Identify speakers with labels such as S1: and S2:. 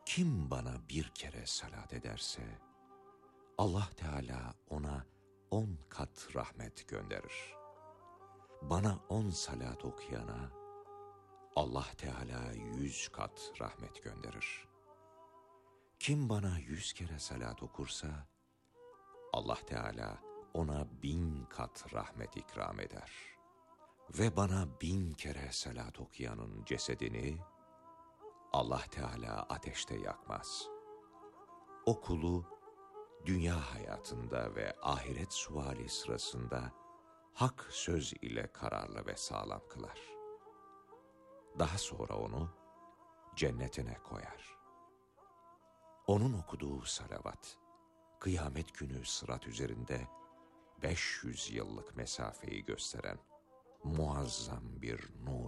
S1: Kim bana bir kere salat ederse, Allah Teala ona 10 kat rahmet gönderir. Bana 10 salat okuyana, Allah Teala 100 kat rahmet gönderir. Kim bana 100 kere salat okursa, Allah Teala ona 1000 kat rahmet ikram eder. Ve bana 1000 kere salat okuyanın cesedini, Allah Teala ateşte yakmaz. O kulu, dünya hayatında ve ahiret suali sırasında hak söz ile kararlı ve sağlam kılar. Daha sonra onu cennetine koyar. Onun okuduğu salavat, kıyamet günü sırat üzerinde 500 yıllık mesafeyi gösteren muazzam bir nur